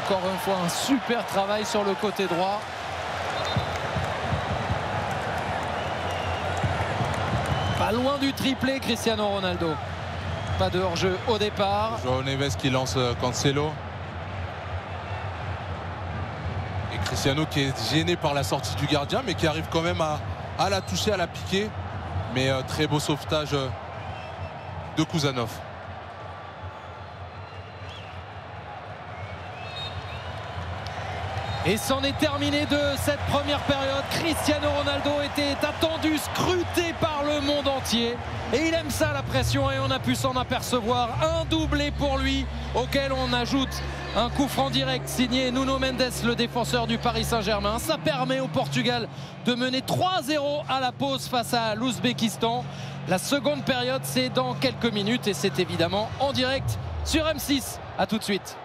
Encore une fois, un super travail sur le côté droit. Pas loin du triplé, Cristiano Ronaldo. Pas de hors-jeu au départ. João Neves qui lance Cancelo. Et Cristiano qui est gêné par la sortie du gardien, mais qui arrive quand même à la toucher, à la piquer. Mais très beau sauvetage de Kuzanov. Et c'en est terminé de cette première période. Cristiano Ronaldo était attendu, scruté par le monde entier. Et il aime ça, la pression, et on a pu s'en apercevoir. Un doublé pour lui, auquel on ajoute un coup franc direct signé Nuno Mendes, le défenseur du Paris Saint-Germain. Ça permet au Portugal de mener 3-0 à la pause face à l'Ouzbékistan. La seconde période, c'est dans quelques minutes et c'est évidemment en direct sur M6. A tout de suite.